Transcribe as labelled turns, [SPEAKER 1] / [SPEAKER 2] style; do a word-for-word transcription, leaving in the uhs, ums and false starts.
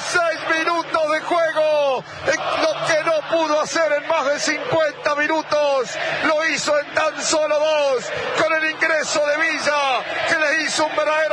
[SPEAKER 1] dieciséis minutos de juego. Lo que no pudo hacer en más de cincuenta minutos, lo hizo en tan solo dos, con el ingreso de Villa, que le hizo un verdadero